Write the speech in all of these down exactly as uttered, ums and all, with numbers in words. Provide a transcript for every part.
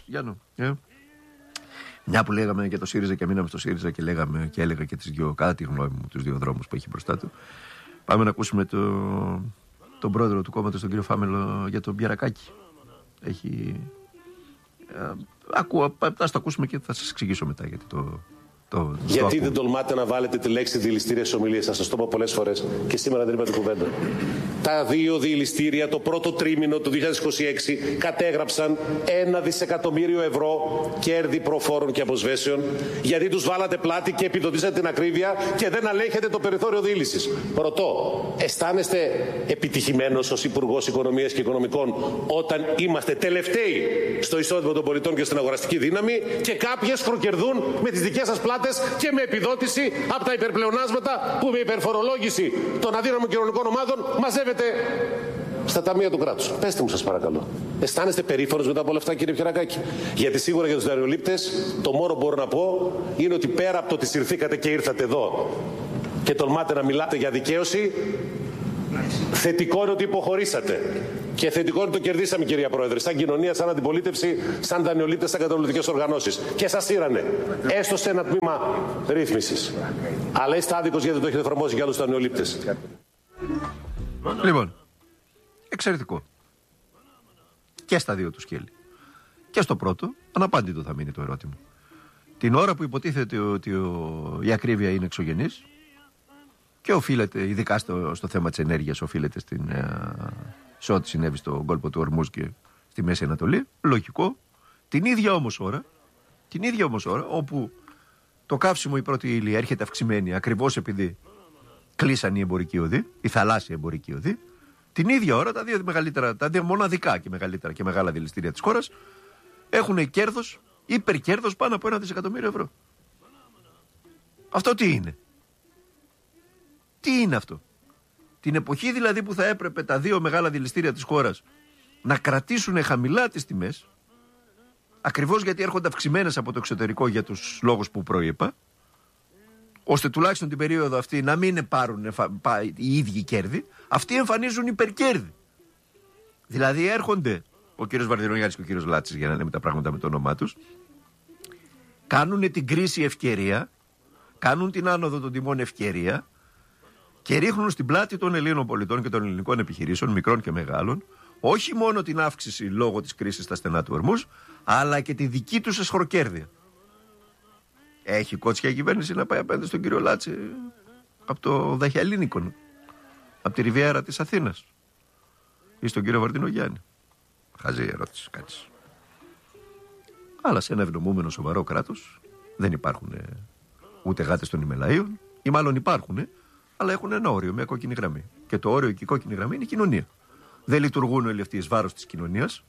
Γιάννο. Ε. Μια που λέγαμε για το ΣΥΡΙΖΑ και μείναμε στο ΣΥΡΙΖΑ και, λέγαμε, και έλεγα και τις δύο, κατά τη γνώμη μου, τους δύο δρόμους που έχει μπροστά του. Πάμε να ακούσουμε το, τον πρόεδρο του κόμματος, τον κύριο Φάμελο, για τον Μπιαρακάκη. Έχει. Ε, ακούω, θα το ακούσουμε και θα σας εξηγήσω μετά γιατί το. Το, Γιατί το δεν τολμάτε να βάλετε τη λέξη διελιστήρια στις ομιλίες σας? Σας το είπα πολλές φορές και σήμερα δεν είπατε κουβέντα. Τα δύο διελιστήρια το πρώτο τρίμηνο του δύο χιλιάδες είκοσι έξι κατέγραψαν ένα δισεκατομμύριο ευρώ κέρδη προφόρων και αποσβέσεων, γιατί τους βάλατε πλάτη και επιδοτήσατε την ακρίβεια και δεν αλέγχετε το περιθώριο διήλυσης. Ρωτώ, αισθάνεστε επιτυχημένος ως Υπουργός Οικονομίας και Οικονομικών όταν είμαστε τελευταίοι στο εισόδημα των πολιτών και στην αγοραστική δύναμη και κάποιες χροκερδούν με τις δικές σας πλάτες και με επιδότηση από τα υπερπλεονάσματα που με υπερφορολόγηση των αδύναμων κοινωνικών ομάδων μαζεύετε στα ταμεία του κράτους? Πέστε μου σας παρακαλώ. Αισθάνεστε περήφανος μετά από όλα αυτά, κύριε Μπιαρακάκη? Γιατί σίγουρα για τους δανειολήπτες το μόνο που μπορώ να πω είναι ότι πέρα από το ότι συρθήκατε και ήρθατε εδώ και τολμάτε να μιλάτε για δικαίωση, θετικό είναι ότι υποχωρήσατε. Και θετικό είναι ότι το κερδίσαμε, κυρία Πρόεδρε, σαν κοινωνία, σαν αντιπολίτευση, σαν δανειολήπτες, σαν καταναλωτικές οργανώσεις. Και σας σύρανε. Έστω σε ένα τμήμα ρύθμισης. Αλλά είστε άδικος γιατί το έχετε εφαρμόσει για άλλους δανειολήπτες. Λοιπόν, εξαιρετικό. Και στα δύο του σκέλη. Και στο πρώτο, αναπάντητο θα μείνει το ερώτημα. Την ώρα που υποτίθεται ότι ο, η ακρίβεια είναι εξωγενής και οφείλεται, ειδικά στο, στο θέμα της ενέργειας, οφείλεται στην, ε, σε ό,τι συνέβη στον κόλπο του Ορμούζ και στη Μέση Ανατολή, λογικό. Την ίδια όμως ώρα, την ίδια όμως ώρα, όπου το καύσιμο η πρώτη ύλη έρχεται αυξημένη ακριβώς επειδή κλείσαν οι εμπορικοί οδοί, οι θαλάσσιοι εμπορικοί οδοί, την ίδια ώρα τα δύο μεγαλύτερα, τα δύο μοναδικά και μεγαλύτερα και μεγάλα δηληστήρια της χώρας έχουν κέρδος, υπερκέρδος πάνω από ένα δισεκατομμύριο ευρώ. Αυτό τι είναι? Τι είναι αυτό? Την εποχή δηλαδή που θα έπρεπε τα δύο μεγάλα δηληστήρια της χώρας να κρατήσουν χαμηλά τις τιμές, ακριβώς γιατί έρχονται αυξημένες από το εξωτερικό για τους λόγους που προείπα, ώστε τουλάχιστον την περίοδο αυτή να μην πάρουν οι ίδιοι κέρδη, αυτοί εμφανίζουν υπερκέρδη. Δηλαδή έρχονται ο κύριος Βαρδινογιάννης και ο κύριος Λάτσης, για να λέμε τα πράγματα με το όνομά τους, κάνουν την κρίση ευκαιρία, κάνουν την άνοδο των τιμών ευκαιρία και ρίχνουν στην πλάτη των Ελλήνων πολιτών και των ελληνικών επιχειρήσεων, μικρών και μεγάλων, όχι μόνο την αύξηση λόγω της κρίσης στα στενά του Ορμούζ, αλλά και τη δική τους εσχροκέρδεια. Έχει κότσια η κυβέρνηση να πάει απέναντι στον κύριο Λάτση από το Δαχιαλίνικον, από τη Ριβιέρα της Αθήνας, ή στον κύριο Βαρδινογιάννη? Χαζή ερώτηση, κάτσε. Αλλά σε ένα ευνομούμενο σοβαρό κράτος δεν υπάρχουν ε, ούτε γάτες των ημελαίων, ή μάλλον υπάρχουν, ε, αλλά έχουν ένα όριο, μια κόκκινη γραμμή. Και το όριο και η κόκκινη γραμμή είναι η κοινωνία. Δεν λειτουργούν όλοι αυτοί εις βάρος της κοινωνίας.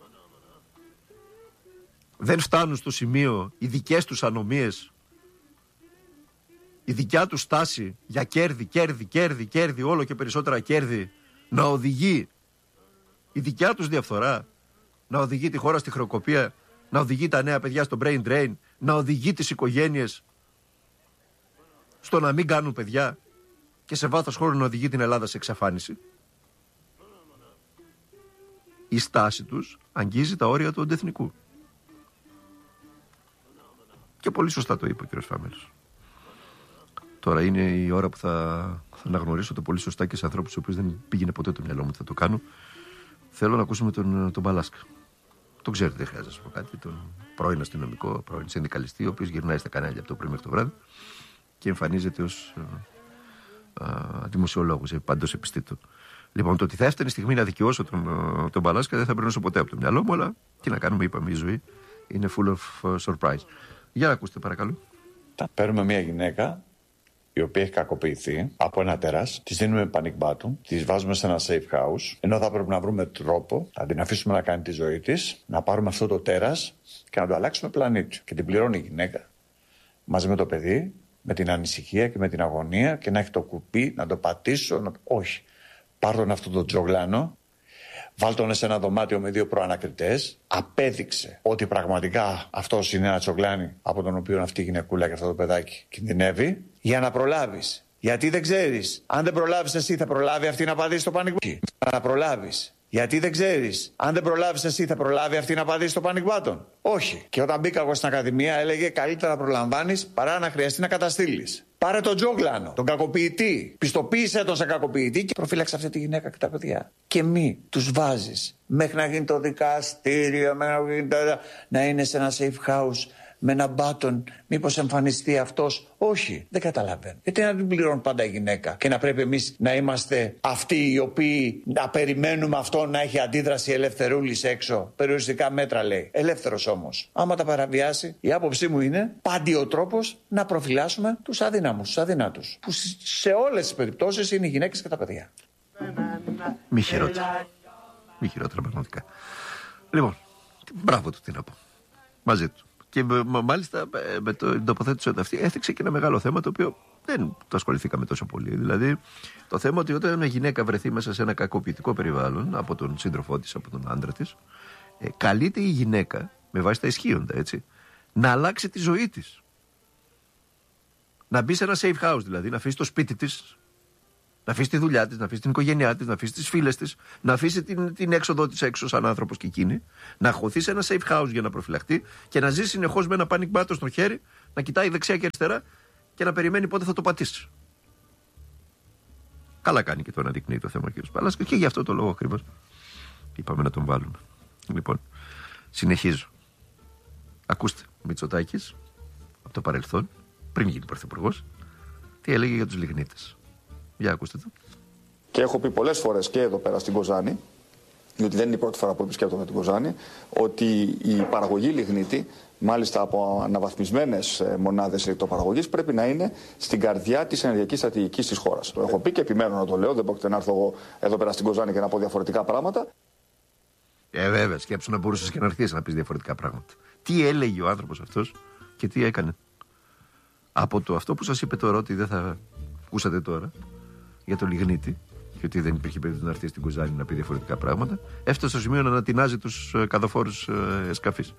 Δεν φτάνουν στο σημείο οι δικές τους ανομίες, η δικιά τους στάση για κέρδη, κέρδη, κέρδη, κέρδη, όλο και περισσότερα κέρδη, να οδηγεί η δικιά τους διαφθορά, να οδηγεί τη χώρα στη χρεοκοπία, να οδηγεί τα νέα παιδιά στο brain drain, να οδηγεί τις οικογένειες στο να μην κάνουν παιδιά και σε βάθος χρόνου να οδηγεί την Ελλάδα σε εξαφάνιση. Η στάση τους αγγίζει τα όρια του αντεθνικού. Και πολύ σωστά το είπε ο κ. Φάμελος. Τώρα είναι η ώρα που θα, θα αναγνωρίσω το πολύ σωστά και σε ανθρώπους στους οποίους δεν πήγαινε ποτέ το μυαλό μου ότι θα το κάνω. Θέλω να ακούσουμε τον, τον Μπαλάσκα. Τον ξέρετε, δεν χρειάζεται να σας πω κάτι. Τον πρώην αστυνομικό, πρώην συνδικαλιστή, ο οποίος γυρνάει στα κανάλια από το πρωί μέχρι το βράδυ και εμφανίζεται ως δημοσιολόγος, παντός επιστήτων. Λοιπόν, το ότι θα έφτανε η στιγμή να δικαιώσω τον, τον Μπαλάσκα δεν θα περνούσε ποτέ από το μυαλό μου, αλλά τι να κάνουμε, είπαμε, η ζωή είναι full of surprise. Για να ακούστε, παρακαλώ. Θα παίρνουμε μια γυναίκα η οποία έχει κακοποιηθεί από ένα τέρας, τη δίνουμε panic button, τη βάζουμε σε ένα safe house, ενώ θα πρέπει να βρούμε τρόπο να την αφήσουμε να κάνει τη ζωή της, να πάρουμε αυτό το τέρας και να το αλλάξουμε πλανήτη. Και την πληρώνει η γυναίκα μαζί με το παιδί, με την ανησυχία και με την αγωνία, και να έχει το κουπί, να το πατήσω. Να... Όχι. Πάρ' τον αυτό το τζογλάνο, βάλ' τον σε ένα δωμάτιο με δύο προανακριτές, απέδειξε ότι πραγματικά αυτός είναι ένα τζογλάνι από τον οποίο αυτή η γυναικούλα και αυτό το παιδάκι κινδυνεύει, για να προλάβεις. Γιατί δεν ξέρεις, αν δεν προλάβεις εσύ, θα προλάβει αυτή να πατήσει το πανικό. Να προλάβεις. Γιατί δεν ξέρεις. Αν δεν προλάβεις εσύ, θα προλάβει αυτή να πατήσει το panic button? Όχι. Και όταν μπήκα εγώ στην ακαδημία, έλεγε καλύτερα να προλαμβάνεις παρά να χρειαστεί να καταστήλεις. Πάρε τον Τζόγλανο, τον κακοποιητή. Πιστοποίησε τον σαν κακοποιητή και προφύλαξε αυτή τη γυναίκα και τα παιδιά. Και μη τους βάζεις μέχρι να γίνει το δικαστήριο, μέχρι να, γίνει το... να είναι σε ένα safe house με ένα μπάτον, μήπως εμφανιστεί αυτός. Όχι, δεν καταλαβαίνω. Γιατί να την πληρώνουν πάντα η γυναίκα και να πρέπει εμείς να είμαστε αυτοί οι οποίοι να περιμένουμε αυτό να έχει αντίδραση ελευθερούλης έξω. Περιοριστικά μέτρα λέει. Ελεύθερος όμως. Άμα τα παραβιάσει, η άποψή μου είναι πάντη ο τρόπος να προφυλάσσουμε τους αδύναμους, τους αδυνάτους. Που σε όλες τις περιπτώσεις είναι οι γυναίκες και τα παιδιά. Μη χειρότερα. Μη χειρότερα πραγματικά. Λοιπόν, μπράβο του τι να πω. Μαζί του. Και μάλιστα με την τοποθέτηση αυτή έθιξε και ένα μεγάλο θέμα το οποίο δεν το ασχοληθήκαμε τόσο πολύ. Δηλαδή το θέμα ότι όταν μια γυναίκα βρεθεί μέσα σε ένα κακοποιητικό περιβάλλον από τον σύντροφό της, από τον άντρα της, ε, καλείται η γυναίκα, με βάση τα ισχύοντα έτσι, να αλλάξει τη ζωή της. Να μπει σε ένα safe house, δηλαδή να αφήσει το σπίτι της, να αφήσει τη δουλειά της, να αφήσει την οικογένειά της, να αφήσει τις φίλες της, να αφήσει την, την έξοδό της έξω σαν άνθρωπος και εκείνη, να χωθεί σε ένα safe house για να προφυλαχτεί και να ζει συνεχώς με ένα panic button στο χέρι, να κοιτάει δεξιά και αριστερά και να περιμένει πότε θα το πατήσει. Καλά κάνει και το αναδεικνύει το θέμα ο κ. Παλάς και γι' αυτό το λόγο ακριβώς είπαμε να τον βάλουμε. Λοιπόν, συνεχίζω. Ακούστε, Μητσοτάκης από το παρελθόν, πριν γίνει πρωθυπουργός, τι έλεγε για τους λιγνίτες. Για ακούστε το. Και έχω πει πολλές φορές και εδώ πέρα στην Κοζάνη, διότι δεν είναι η πρώτη φορά που επισκέπτομαι την Κοζάνη, ότι η παραγωγή λιγνίτη, μάλιστα από αναβαθμισμένες μονάδες ηλεκτροπαραγωγής, πρέπει να είναι στην καρδιά της ενεργειακής στρατηγικής της χώρας. Το έχω πει και επιμένω να το λέω, δεν πρόκειται να έρθω εγώ εδώ πέρα στην Κοζάνη και να πω διαφορετικά πράγματα. Ε, βέβαια, σκέψου να μπορούσες και να έρθεις να πεις διαφορετικά πράγματα. Τι έλεγε ο άνθρωπος αυτός και τι έκανε. Από το αυτό που σας είπε τώρα, ότι δεν θα ακούσατε τώρα, για το λιγνίτη, και ότι δεν υπήρχε περίπτωση να έρθει στην Κοζάνη να πει διαφορετικά πράγματα, έφτασε στο σημείο να ανατινάζει τους ε, καδοφόρους ε, σκαφής.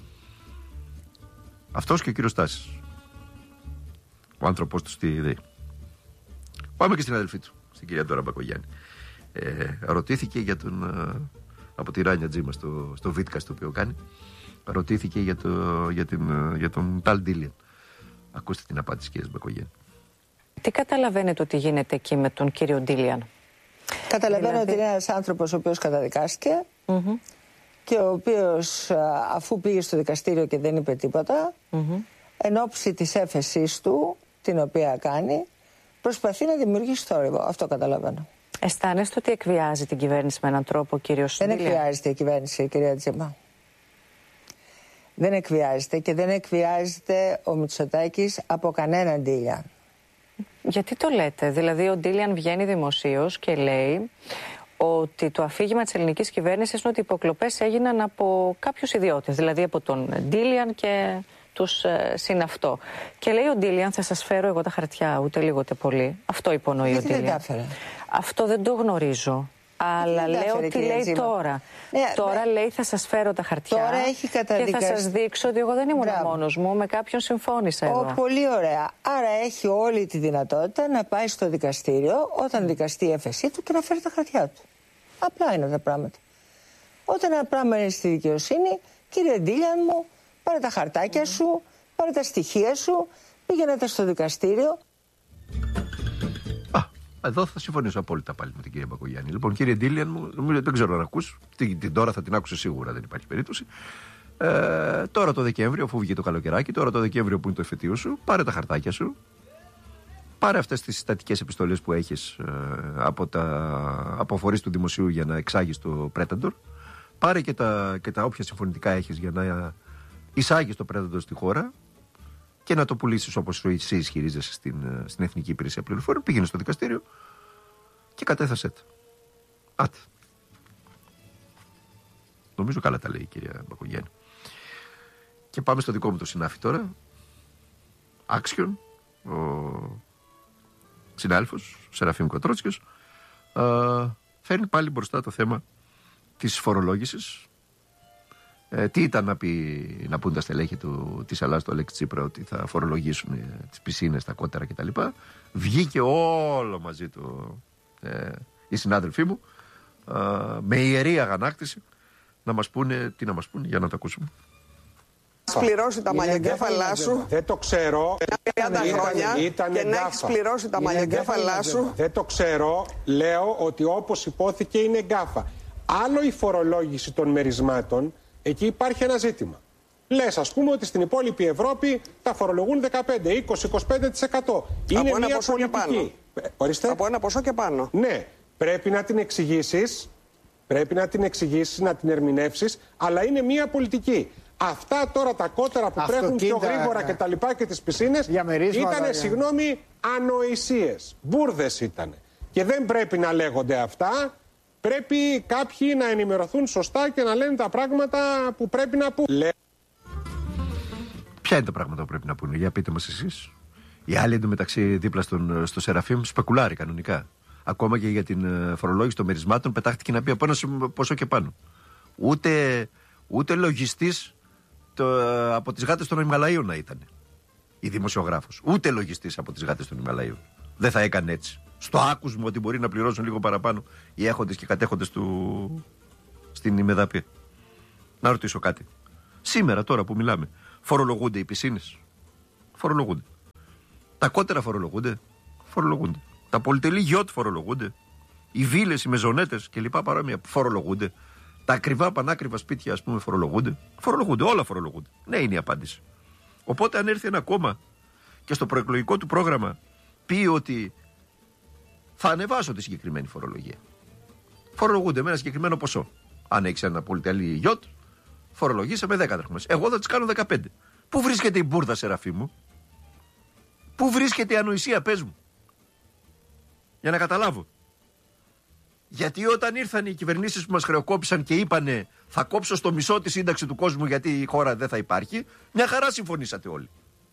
Αυτός και ο κύριος Στάσης. Ο άνθρωπός του στη ΔΕΗ. Πάμε και στην αδελφή του, στην κυρία Ντόρα Μπακογιάννη. Ε, ρωτήθηκε για τον. Ε, από τη Ράνια Τζίμα στο, στο βίτκαστ το οποίο κάνει. Ρωτήθηκε για, το, για, την, για τον Ταλ Ντίλιαν. Ακούστε την απάντηση της κυρίας Μπακογιάννη. Τι καταλαβαίνετε ότι γίνεται εκεί με τον κύριο Ντίλιαν? Καταλαβαίνω δηλαδή... ότι είναι ένας άνθρωπος ο οποίος καταδικάστηκε mm-hmm. και ο οποίος αφού πήγε στο δικαστήριο και δεν είπε τίποτα, mm-hmm. εν όψη της έφεσής του, την οποία κάνει, προσπαθεί να δημιουργήσει θόρυβο. Αυτό καταλαβαίνω. Αισθάνεστε ότι εκβιάζει την κυβέρνηση με έναν τρόπο ο κύριος Ντίλιαν? Δεν εκβιάζεται η κυβέρνηση, κυρία Τζίμα. Δεν εκβιάζεται και δεν εκβιάζεται ο Μητσοτάκης από κανέναν Ντίλιαν. Γιατί το λέτε? Δηλαδή ο Ντίλιαν βγαίνει δημοσίως και λέει ότι το αφήγημα της ελληνικής κυβέρνησης είναι ότι οι υποκλοπές έγιναν από κάποιους ιδιώτες, δηλαδή από τον Ντίλιαν και τους ε, συναυτό. Και λέει ο Ντίλιαν, θα σας φέρω εγώ τα χαρτιά, ούτε λίγο ούτε πολύ. Αυτό υπονοεί ο Ντίλιαν. Αυτό δεν το γνωρίζω. Αλλά λέω τι λέει Τζίμα. Τώρα. Ναι, τώρα ναι. Λέει θα σας φέρω τα χαρτιά τώρα έχει και θα σας δείξω ότι εγώ δεν ήμουν μόνος μου, με κάποιον συμφώνησα εδώ. Ο, πολύ ωραία. Άρα έχει όλη τη δυνατότητα να πάει στο δικαστήριο όταν δικαστεί η έφεσή του και να φέρει τα χαρτιά του. Απλά είναι τα πράγματα. Όταν ένα πράγμα είναι στη δικαιοσύνη, κύριε Ντίλιαν μου, πάρε τα χαρτάκια σου, πάρε τα στοιχεία σου, πήγαινε στο δικαστήριο. Εδώ θα συμφωνήσω απόλυτα πάλι με την κυρία Μπακογιάννη. Λοιπόν, κύριε Ντίλιαν μου, δεν ξέρω αν ακούς. Την, την τώρα θα την άκουσε σίγουρα, δεν υπάρχει περίπτωση. Ε, τώρα το Δεκέμβριο, αφού βγήκε το καλοκαιράκι, τώρα το Δεκέμβριο που είναι το εφετείο σου, πάρε τα χαρτάκια σου. Πάρε αυτές τις συστατικές επιστολές που έχεις ε, από, τα, από φορείς του δημοσίου για να εξάγεις το Predator. Πάρε και τα, και τα όποια συμφωνητικά έχεις για να εισάγεις το Predator στη χώρα. Και να το πουλήσεις όπως εσύ ισχυρίζεσαι στην, στην Εθνική Υπηρεσία Πληροφοριών. Πήγαινε στο δικαστήριο και κατέθεσέ τα. Άτε. Νομίζω καλά τα λέει η κυρία Μπακογιάννη. Και πάμε στο δικό μου το συνάφι τώρα. Άξιον, ο συνάδελφος, ο Σεραφείμ Κοτρότσικος, φέρνει πάλι μπροστά το θέμα της φορολόγησης. Ε, τι ήταν να, πει, να πούν τα στελέχη του, της Ελλάδας, του Αλέξη Τσίπρα, ότι θα φορολογήσουν ε, τις πισίνες, τα κότερα κτλ. Βγήκε όλο μαζί του ε, οι συνάδελφοί μου με ιερή αγανάκτηση να μας πούνε, τι να μας πούνε, για να το ακούσουμε. Πληρώσει τα μαλλιοκέφαλά σου. Δεν το ξέρω. τριάντα χρόνια ήταν και να έχεις πληρώσει τα μαλλιοκέφαλά σου. Δεν το ξέρω. Λέω ότι όπως υπόθηκε είναι γκάφα. Άλλο η φορολόγηση των μερισμάτων, εκεί υπάρχει ένα ζήτημα. Λες, ας πούμε, ότι στην υπόλοιπη Ευρώπη τα φορολογούν δεκαπέντε, είκοσι, είκοσι πέντε τοις εκατό. Είναι από ένα μια ποσό πολιτική. και πάνω. Ορίστε. Από ένα ποσό και πάνω. Ναι, πρέπει να την εξηγήσεις, πρέπει να την εξηγήσεις, να την ερμηνεύσεις, αλλά είναι μια πολιτική. Αυτά τώρα τα κότερα που τρέχουν πιο γρήγορα και τα λοιπά και τις πισίνες ήτανε, συγγνώμη, ανοησίες. Μπούρδες ήτανε. Και δεν πρέπει να λέγονται αυτά. Πρέπει κάποιοι να ενημερωθούν σωστά και να λένε τα πράγματα που πρέπει να πούν. Ποια είναι τα πράγματα που πρέπει να πούνε, για πείτε μας εσείς. Οι άλλοι εντωμεταξύ δίπλα στον, στο Σεραφείμ σπεκουλάρει κανονικά. Ακόμα και για την φορολόγηση των μερισμάτων πετάχτηκε να πει από ένα ποσό και πάνω. Ούτε, ούτε λογιστής το, από τις γάτες των Ιμαλαίων να ήταν η δημοσιογράφος. Ούτε λογιστής από τις γάτες των Ιμαλαίων. Δεν θα έκανε έτσι. Στο άκουσμα ότι μπορεί να πληρώσουν λίγο παραπάνω οι έχοντες και κατέχοντες του στην ημεδαπή. Να ρωτήσω κάτι. Σήμερα, τώρα που μιλάμε, φορολογούνται οι πισίνες? Φορολογούνται. Τα κότερα φορολογούνται? Φορολογούνται. Τα πολυτελή γιότ φορολογούνται. Οι βίλες, οι μεζονέτες και λοιπά παρόμοια φορολογούνται. Τα ακριβά πανάκριβα σπίτια, ας πούμε, φορολογούνται. Φορολογούνται. Όλα φορολογούνται. Ναι, είναι η απάντηση. Οπότε, αν έρθει ένα κόμμα και στο προεκλογικό του πρόγραμμα πει ότι θα ανεβάσω τη συγκεκριμένη φορολογία, φορολογούνται με ένα συγκεκριμένο ποσό. Αν έχει ένα πολυτελή γιότ, φορολογήσε με δέκα δραχμές. Εγώ θα τις κάνω δεκαπέντε. Πού βρίσκεται η μπούρδα, Σεραφείμ μου? Πού βρίσκεται η ανοησία, πες μου? Για να καταλάβω. Γιατί όταν ήρθαν οι κυβερνήσεις που μας χρεοκόπησαν και είπανε θα κόψω στο μισό τη σύνταξη του κόσμου γιατί η χώρα δεν θα υπάρχει, μια χαρά συμφωνήσατε όλοι.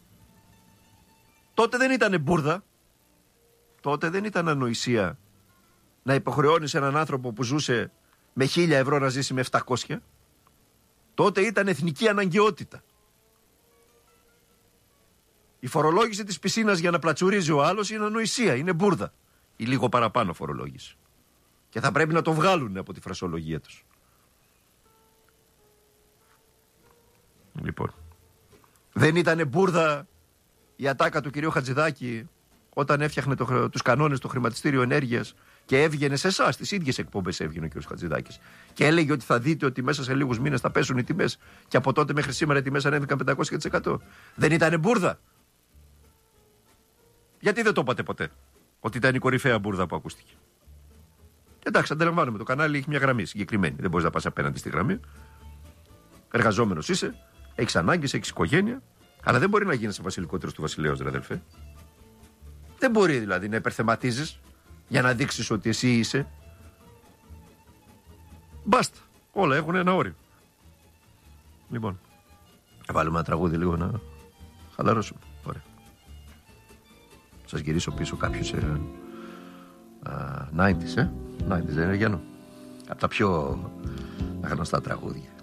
Τότε δεν ήταν μπούρδα. Τότε δεν ήταν ανοησία να υποχρεώνεις έναν άνθρωπο που ζούσε με χίλια ευρώ να ζήσει με επτακόσια. Τότε ήταν εθνική αναγκαιότητα. Η φορολόγηση της πισίνας για να πλατσουρίζει ο άλλος είναι ανοησία, είναι μπούρδα. Η λίγο παραπάνω φορολόγηση. Και θα πρέπει να το βγάλουν από τη φρασολογία τους. Λοιπόν, δεν ήτανε μπούρδα η ατάκα του κυρίου Χατζηδάκη όταν έφτιαχνε το, τους κανόνες στο χρηματιστήριο ενέργειας και έβγαινε σε εσάς, στις ίδιες εκπομπές έβγαινε ο κύριος Χατζηδάκης και έλεγε ότι θα δείτε ότι μέσα σε λίγους μήνες θα πέσουν οι τιμές και από τότε μέχρι σήμερα οι τιμές ανέβηκαν πεντακόσια τοις εκατό. Δεν ήτανε μπούρδα? Γιατί δεν το είπατε ποτέ ότι ήταν η κορυφαία μπούρδα που ακούστηκε? Εντάξει, αντιλαμβάνομαι, το κανάλι έχει μια γραμμή συγκεκριμένη. Δεν μπορείς να πας απέναντι στη γραμμή. Εργαζόμενος είσαι, έχεις ανάγκες, έχεις οικογένεια, αλλά δεν μπορεί να γίνεις βασιλικότερος του βασιλέως, ρε αδελφέ. Δεν μπορεί δηλαδή να υπερθεματίζεις για να δείξεις ότι εσύ είσαι. Μπάστα. Όλα έχουν ένα όριο. Λοιπόν, θα βάλουμε ένα τραγούδι λίγο να χαλαρώσουμε. Ωραία. Σας γυρίσω πίσω κάποιους ε, uh, ενενήντα, ε. ενενήντα, δεν είναι Γιάννο? Από τα πιο γνωστά τραγούδια.